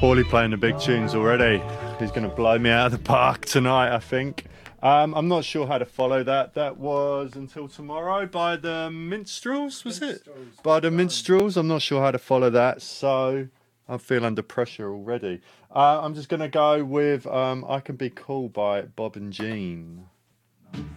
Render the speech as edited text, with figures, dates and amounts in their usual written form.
Paulie playing the big tunes already. He's going to blow me out of the park tonight, I think. I'm not sure how to follow that. That was Until Tomorrow by the Minstrels, was it? By the Minstrels. I'm not sure how to follow that, so I feel under pressure already. I'm just going to go with I Can Be Cool by Bob and Jean.